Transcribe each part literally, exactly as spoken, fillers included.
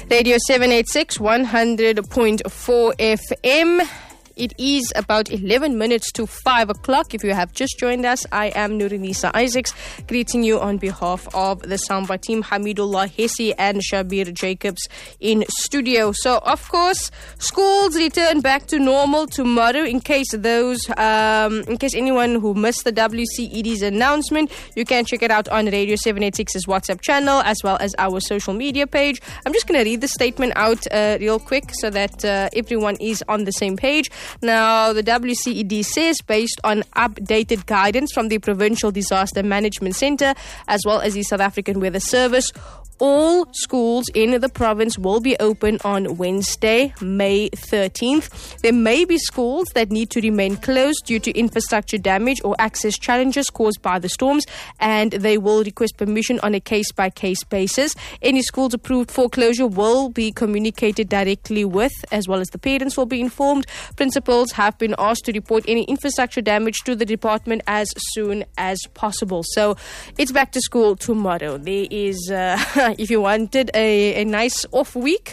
Radio seven eighty-six, one hundred point four F M. It is about eleven minutes to five o'clock. If you have just joined us, I am Nurinisa Isaacs, greeting you on behalf of the Samba team, Hamidullah Hessi and Shabir Jacobs in studio. So, of course, schools return back to normal tomorrow. In case those, um, in case anyone who missed the W C E D's announcement, you can check it out on Radio seven eighty-six's WhatsApp channel as well as our social media page. I'm just going to read the statement out uh, real quick so that uh, everyone is on the same page. Now, the W C E D says, based on updated guidance from the Provincial Disaster Management Centre as well as the South African Weather Service, all schools in the province will be open on Wednesday, May thirteenth. There may be schools that need to remain closed due to infrastructure damage or access challenges caused by the storms, and they will request permission on a case-by-case basis. Any schools approved for closure will be communicated directly with, as well as the parents will be informed. Principals have been asked to report any infrastructure damage to the department as soon as possible. So it's back to school tomorrow. There is... Uh, If you wanted a, a nice off week,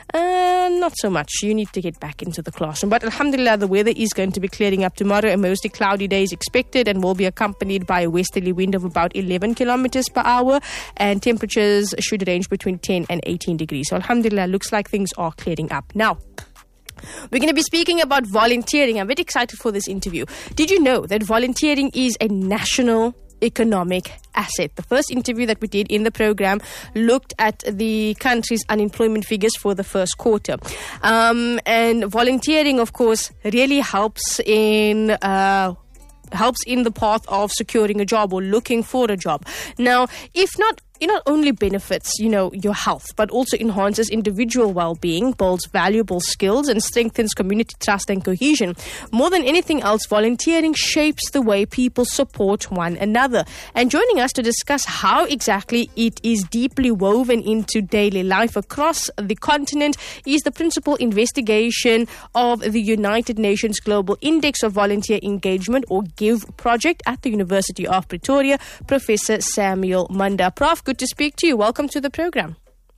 uh, not so much. You need to get back into the classroom. But alhamdulillah, the weather is going to be clearing up tomorrow. A mostly cloudy day is expected and will be accompanied by a westerly wind of about eleven kilometers per hour. And temperatures should range between ten and eighteen degrees. So alhamdulillah, looks like things are clearing up. Now, we're going to be speaking about volunteering. I'm very excited for this interview. Did you know that volunteering is a national economic asset? The first interview that we did in the program looked at the country's unemployment figures for the first quarter. Um, and volunteering, of course, really helps in... Uh, helps in the path of securing a job or looking for a job. Now, if not, it not only benefits, you know, your health, but also enhances individual well-being, builds valuable skills, and strengthens community trust and cohesion. More than anything else, volunteering shapes the way people support one another. And joining us to discuss how exactly it is deeply woven into daily life across the continent is the Principal Investigation of the United Nations Global Index of Volunteer Engagement, or GIVE project at the University of Pretoria, Professor Samuel Munda. Prof, good to speak to you. Welcome to the program.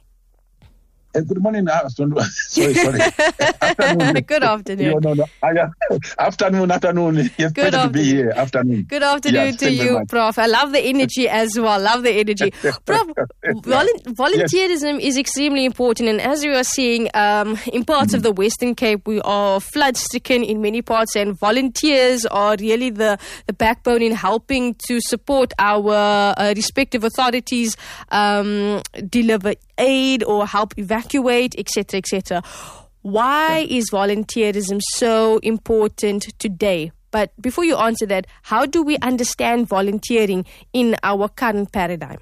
Uh, good morning. Uh, sorry, sorry. Afternoon. Good afternoon. No, no, no. Afternoon, afternoon. Yes, good afternoon. To be here. Afternoon. Good afternoon yes, to you, Prof. I love the energy as well. Love the energy. Prof, volu- volunteerism yes. is extremely important. And as we are seeing, um, in parts mm-hmm. of the Western Cape, we are flood-stricken in many parts. And volunteers are really the, the backbone in helping to support our uh, respective authorities um, deliver aid or help evacuate, et cetera, et cetera. Why is volunteerism so important today? But before you answer that, how do we understand volunteering in our current paradigm?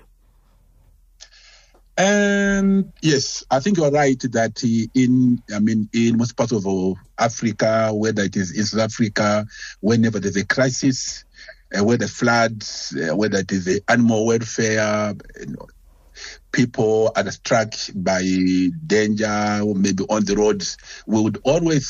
Um, yes, I think you're right that in, I mean, in most parts of Africa, whether it is East Africa, whenever there's a crisis, uh, whether floods, uh, whether it is the animal welfare, you know, people are struck by danger, maybe on the roads, we would always